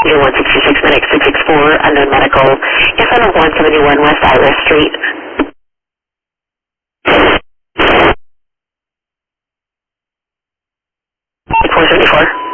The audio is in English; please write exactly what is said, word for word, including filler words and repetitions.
one sixty-six Medic six six four, unknown medical, in front of one seventy-one West Iris Street. four seventy-four.